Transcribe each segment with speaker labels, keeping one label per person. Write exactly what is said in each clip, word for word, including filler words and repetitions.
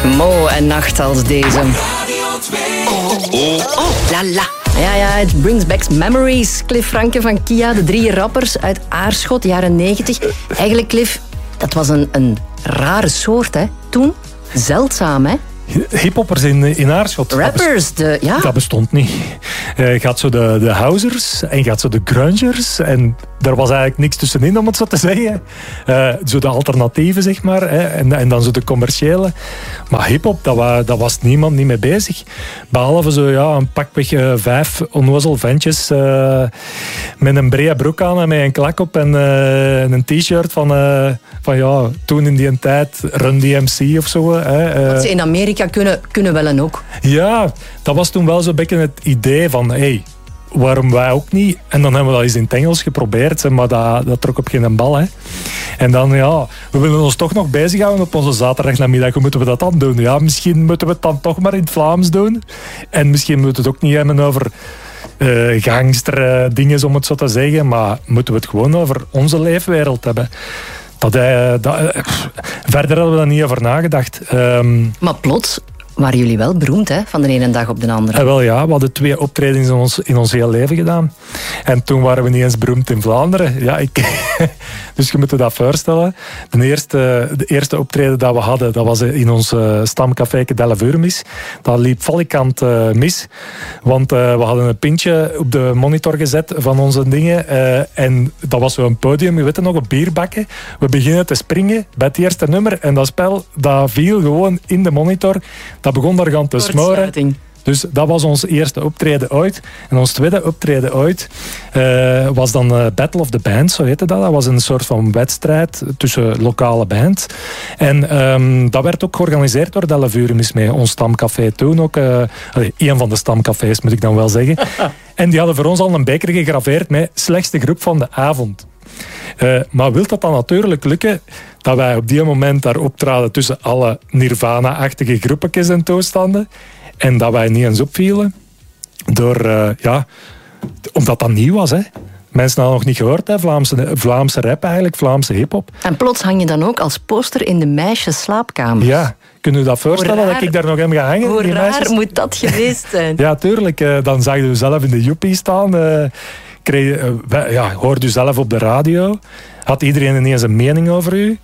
Speaker 1: Mo en nacht als deze. Oh, oh, la la. Ja, ja, het brings back memories. Cliff Franke van Kia, de drie rappers uit Aarschot, jaren negentig. Eigenlijk, Cliff, dat was een, een rare soort, hè. Toen, zeldzaam, hè.
Speaker 2: Hiphoppers in, in Aarschot.
Speaker 1: Rappers, de, ja.
Speaker 2: Dat bestond niet. Je uh, gaat zo de, de housers en je gaat zo de grungers. En daar was eigenlijk niks tussenin, om het zo te zeggen. Uh, zo de alternatieven, zeg maar. Hè. En, en dan zo de commerciële. Maar hiphop, dat, wa, dat was niemand niet mee bezig. Behalve zo, ja, een pakweg uh, vijf onnozel ventjes uh, met een brede broek aan en met een klak op en uh, een t-shirt van, uh, van ja, toen in die tijd Run D M C of zo. Hè. Uh,
Speaker 1: Wat ze in Amerika kunnen, kunnen wel en ook.
Speaker 2: Ja, dat was toen wel zo'n beetje het idee van, hey, waarom wij ook niet? En dan hebben we dat eens in het Engels geprobeerd, maar dat, dat trok op geen bal. Hè. En dan, ja, we willen ons toch nog bezighouden op onze zaterdagnamiddag. Hoe moeten we dat dan doen? Ja, misschien moeten we het dan toch maar in het Vlaams doen. En misschien moeten we het ook niet hebben over uh, gangster dingen, om het zo te zeggen. Maar moeten we het gewoon over onze leefwereld hebben. Dat, uh, dat, uh, verder hadden we daar niet over nagedacht. Um,
Speaker 1: maar plots waren jullie wel beroemd, hè? Van de ene dag op de andere.
Speaker 2: Eh, wel ja, we hadden twee optredens in ons, in ons hele leven gedaan. En toen waren we niet eens beroemd in Vlaanderen. Ja, ik, dus je moet je dat voorstellen. De eerste, de eerste optreden dat we hadden, dat was in ons uh, stamcafé Dellevuur mis. Dat liep valikant uh, mis. Want uh, we hadden een pintje op de monitor gezet van onze dingen. Uh, en dat was zo'n podium, je weet het nog, op bierbakken. We beginnen te springen bij het eerste nummer. En dat spel, dat viel gewoon in de monitor. Dat begon daar gaan te smoren. Dus dat was ons eerste optreden ooit. En ons tweede optreden ooit uh, was dan uh, Battle of the Bands, zo heette dat. Dat was een soort van wedstrijd tussen lokale bands. En um, dat werd ook georganiseerd door Dellevuur mis mee. Ons stamcafé toen ook. Uh, allee, een van de stamcafés moet ik dan wel zeggen. En die hadden voor ons al een beker gegraveerd met slechtste groep van de avond. Uh, maar wil dat dan natuurlijk lukken dat wij op die moment daar optraden tussen alle Nirvana-achtige groepetjes en toestanden en dat wij niet eens opvielen door, uh, ja, omdat dat nieuw was, hè. Mensen hadden nog niet gehoord, hè. Vlaamse, Vlaamse rap eigenlijk, Vlaamse hiphop.
Speaker 1: En plots hang je dan ook als poster in de meisjes slaapkamer.
Speaker 2: Ja, kunnen we dat voorstellen dat ik daar nog heb gaan hangen?
Speaker 1: Hoe
Speaker 2: die
Speaker 1: raar
Speaker 2: meisjes?
Speaker 1: moet dat geweest zijn?
Speaker 2: Ja, tuurlijk. Uh, dan zag je zelf in de joepie staan. Uh, kreeg, uh, ja, hoorde u zelf op de radio. Had iedereen ineens een mening over u.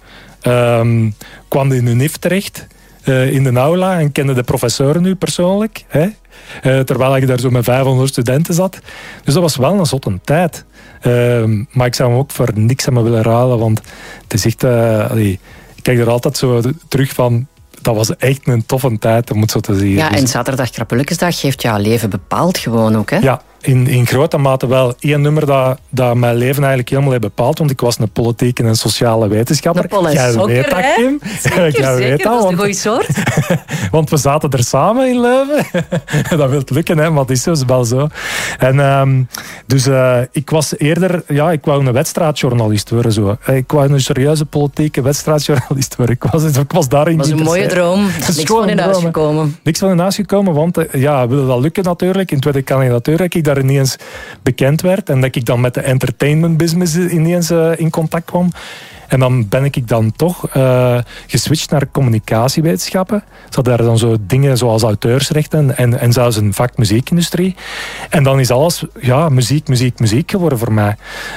Speaker 2: Um, kwam in uw N I F terecht. Uh, in de aula en kende de professoren nu persoonlijk. Hè? Uh, terwijl je daar zo met vijfhonderd studenten zat. Dus dat was wel een zotte tijd. Uh, maar ik zou hem ook voor niks aan me willen ruilen. Want het is echt... Uh, allee, ik kijk er altijd zo terug van... Dat was echt een toffe tijd, om het zo te zien.
Speaker 1: Ja,
Speaker 2: dus,
Speaker 1: en zaterdag Krapulekensdag heeft jouw leven bepaald gewoon ook, hè?
Speaker 2: Ja, in, in grote mate wel. Eén nummer dat, dat mijn leven eigenlijk helemaal heeft bepaald, want ik was een politieke en sociale wetenschapper.
Speaker 1: Jij
Speaker 2: weet dat, Kim.
Speaker 1: Zeker,
Speaker 2: Jij
Speaker 1: zeker.
Speaker 2: Weet dat,
Speaker 1: dat is
Speaker 2: want,
Speaker 1: een goeie soort.
Speaker 2: want we zaten er samen in Leuven. Dat wil lukken, hè, maar het is dus wel zo. En, um, dus uh, ik was eerder... Ja, ik wou een wedstrijdjournalist worden. Zo. Ik wou een serieuze politieke wedstrijdjournalist worden. Ik was, ik was daarin
Speaker 1: Dat was een mooie droom. Er is niks van in huis gekomen.
Speaker 2: Niks van in huis gekomen, want ja, wilde dat lukken natuurlijk. In tweede kandidatuur dat ik daar ineens bekend werd en dat ik dan met de entertainment business ineens uh, in contact kwam. En dan ben ik dan toch uh, geswitcht naar communicatiewetenschappen. Ze hadden daar dan zo dingen zoals auteursrechten en, en zelfs een vak muziekindustrie. En dan is alles ja, muziek, muziek, muziek geworden voor mij.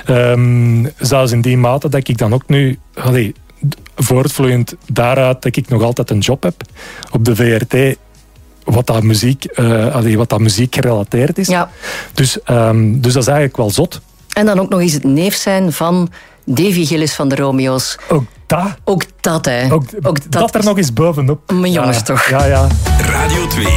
Speaker 2: Um, zelfs in die mate dat ik dan ook nu... Allee, voortvloeiend daaruit dat ik nog altijd een job heb op de V R T, wat dat muziek, uh, allee, wat dat muziek gerelateerd is.
Speaker 1: Ja.
Speaker 2: Dus, um, dus dat is eigenlijk wel zot.
Speaker 1: En dan ook nog eens het neef zijn van Davy Gillis van de Romeo's.
Speaker 2: Ook dat.
Speaker 1: Ook dat, hè.
Speaker 2: Ook,
Speaker 1: ook dat,
Speaker 2: dat er
Speaker 1: is...
Speaker 2: nog eens bovenop.
Speaker 1: Mijn jongens,
Speaker 2: ja,
Speaker 1: toch.
Speaker 2: Ja, ja.
Speaker 3: Radio twee.